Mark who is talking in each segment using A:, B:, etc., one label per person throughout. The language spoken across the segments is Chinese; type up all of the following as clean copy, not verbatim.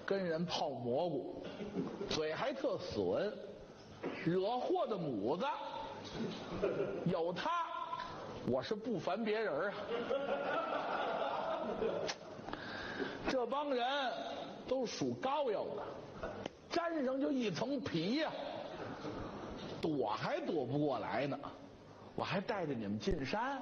A: 跟人泡蘑菇，嘴还特损，惹祸的母子。有他，我是不烦别人啊。这帮人都属膏药的，沾上就一层皮呀，躲还躲不过来呢。我还带着你们进山，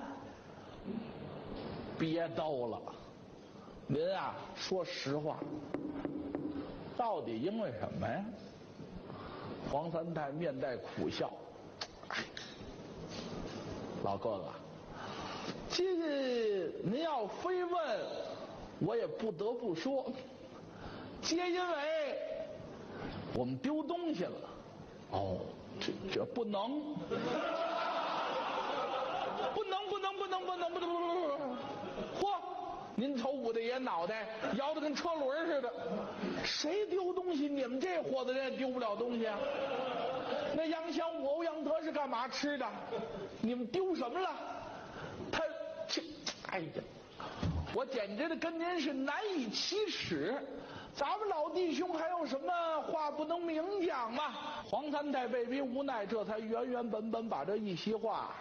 A: 别逗了。您啊，说实话，到底因为什么呀？黄三太面带苦笑，老哥哥，这个您要非问，我也不得不说，皆因为我们丢东西了。哦，这不能，不能！嚯！您瞅武大爷脑袋摇得跟车轮似的，谁丢东西？你们这伙子人也丢不了东西啊！那杨香武、欧阳德是干嘛吃的？你们丢什么了？他这，哎呀，我简直的跟您是难以启齿。咱们老弟兄还有什么话不能明讲吗？黄三太被逼无奈，这才原本把这一席话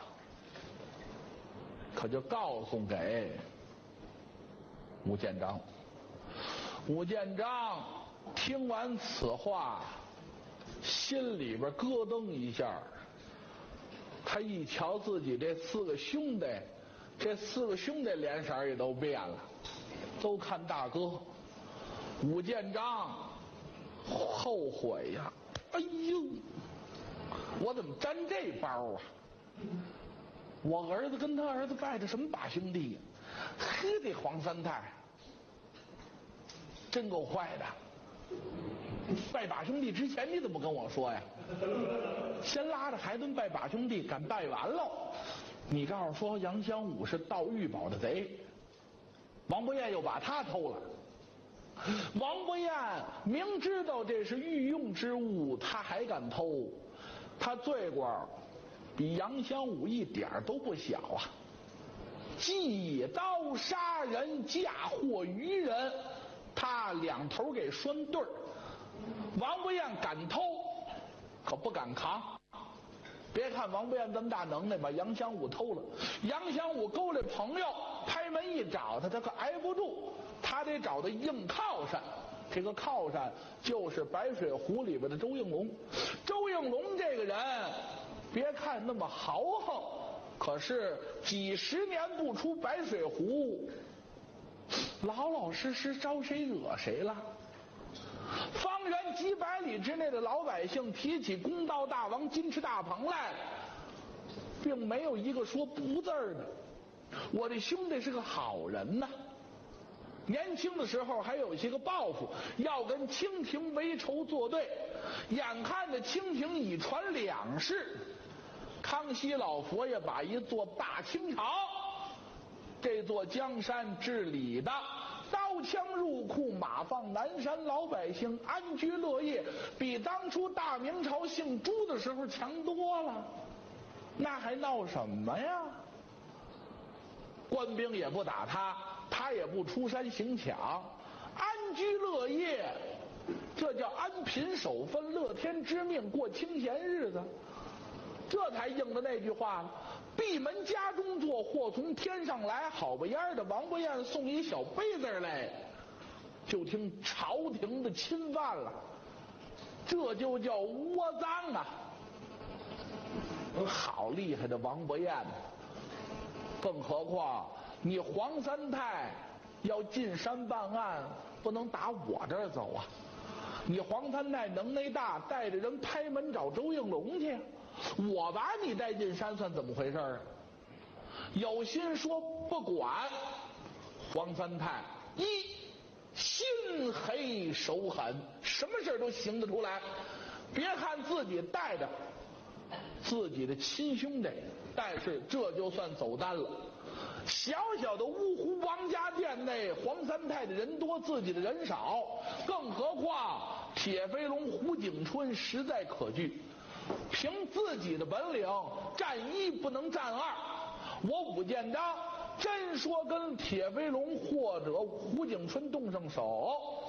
A: 可就告诉给武建章。武建章听完此话，心里边咯噔一下。他一瞧自己这四个兄弟，这四个兄弟脸色也都变了，都看大哥。武建章后悔呀，哎呦，我怎么沾这包啊？我儿子跟他儿子拜的什么把兄弟呀？嘿，这黄三太真够坏的！拜把兄弟之前你怎么跟我说呀？先拉着海顿拜把兄弟，赶拜完了，你告诉说杨香武是盗玉宝的贼，王伯彦又把他偷了。王伯彦明知道这是御用之物，他还敢偷，他罪过比杨香武一点都不小啊！借刀杀人，嫁祸于人，他两头给拴对儿。王伯彦敢偷，可不敢扛。别看王伯彦这么大能耐，把杨香武偷了。杨香武勾来朋友，拍门一找他，他可挨不住，他得找的硬靠山。这个靠山就是白水湖里边的周应龙。周应龙这个人，别看那么豪横，可是几十年不出白水湖，老老实实招谁惹谁了？方圆几百里之内的老百姓提起公道大王金翅大鹏来，并没有一个说不字的。我的兄弟是个好人呐，年轻的时候还有些个抱负，要跟清廷为仇作对。眼看着清廷已传两世，康熙老佛爷把一座大清朝，这座江山治理的刀枪入库，马放南山，老百姓安居乐业，比当初大明朝姓朱的时候强多了。那还闹什么呀？官兵也不打他，他也不出山行抢，安居乐业，这叫安贫守分，乐天知命，过清闲日子。这才应了那句话了，闭门家中坐，祸从天上来。好不烟的王伯彦送一小杯子来，就听朝廷的侵犯了，这就叫窝赃啊！好厉害的王伯彦，更何况你黄三太要进山办案，不能打我这儿走啊！你黄三太能耐大，带着人拍门找周应龙去，我把你带进山算怎么回事啊？有心说不管，黄三太一心黑手狠，什么事都行得出来。别看自己带着自己的亲兄弟，但是这就算走单了。小小的芜湖王家店内，黄三太的人多，自己的人少，更何况铁飞龙胡景春实在可惧。凭自己的本领，占一不能占二。我武建章真说跟铁飞龙或者胡景春动上手，